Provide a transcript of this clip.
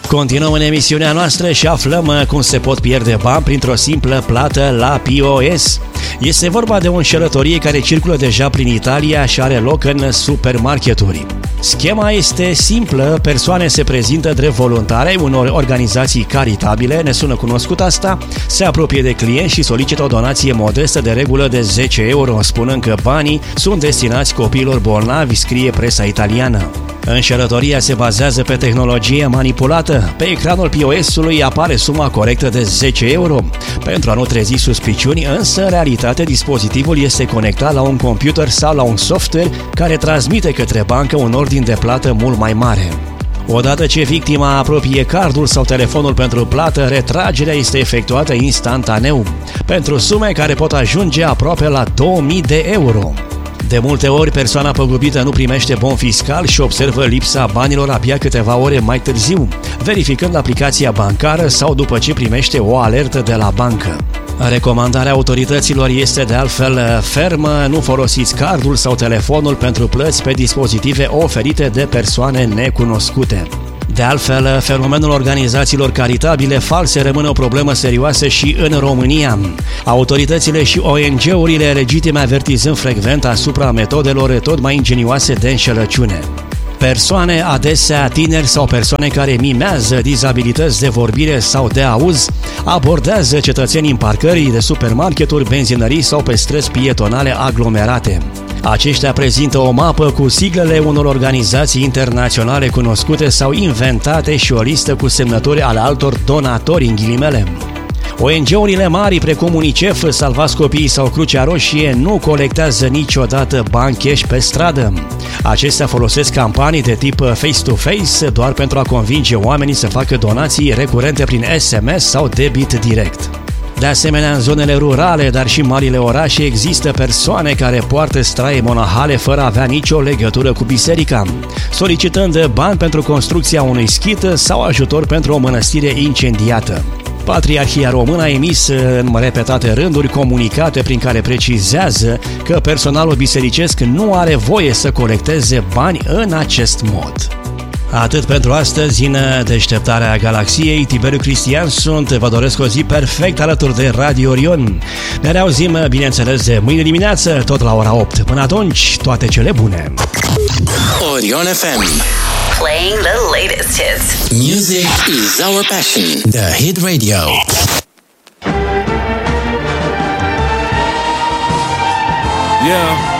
Continuăm în emisiunea noastră și aflăm cum se pot pierde bani printr-o simplă plată la POS. Este vorba de o înșelătorie care circulă deja prin Italia și are loc în supermarketuri. Schema este simplă, persoane se prezintă drept voluntare unor organizații caritabile, ne sună cunoscut asta, se apropie de client și solicită o donație modestă de regulă de 10 euro, spunând că banii sunt destinați copiilor bolnavi, scrie presa italiană. Înșelătoria se bazează pe tehnologie manipulată. Pe ecranul POS-ului apare suma corectă de 10 euro. Pentru a nu trezi suspiciuni, însă, în realitate, dispozitivul este conectat la un computer sau la un software care transmite către bancă un ordin de plată mult mai mare. Odată ce victima apropie cardul sau telefonul pentru plată, retragerea este efectuată instantaneu, pentru sume care pot ajunge aproape la 2000 de euro. De multe ori, persoana păgubită nu primește bon fiscal și observă lipsa banilor abia câteva ore mai târziu, verificând aplicația bancară sau după ce primește o alertă de la bancă. Recomandarea autorităților este de altfel fermă: nu folosiți cardul sau telefonul pentru plăți pe dispozitive oferite de persoane necunoscute. De altfel, fenomenul organizațiilor caritabile false rămâne o problemă serioasă și în România. Autoritățile și ONG-urile legitime avertizând frecvent asupra metodelor tot mai ingenioase de înșelăciune. Persoane, adesea tineri sau persoane care mimează dizabilități de vorbire sau de auz, abordează cetățenii în parcări de supermarketuri, benzinării sau pe străzi pietonale aglomerate. Aceștia prezintă o mapă cu siglele unor organizații internaționale cunoscute sau inventate și o listă cu semnături ale altor donatori, în ghilimele. ONG-urile mari precum UNICEF, Salvați Copiii sau Crucea Roșie nu colectează niciodată bani cash pe stradă. Acestea folosesc campanii de tip face-to-face doar pentru a convinge oamenii să facă donații recurente prin SMS sau debit direct. De asemenea, în zonele rurale, dar și în marile orașe, există persoane care poartă straie monahale fără a avea nicio legătură cu biserica, solicitând bani pentru construcția unui schit sau ajutor pentru o mănăstire incendiată. Patriarhia Română a emis în repetate rânduri comunicate prin care precizează că personalul bisericesc nu are voie să colecteze bani în acest mod. Atât pentru astăzi, în Deșteptarea Galaxiei. Tiberiu Cristian sunt, vă doresc o zi perfect alături de Radio Orion. Ne reauzim, bineînțeles, de mâine dimineață, tot la ora 8. Până atunci, toate cele bune! Orion FM. Playing the latest hits. Music is our passion. The Hit Radio. Yeah.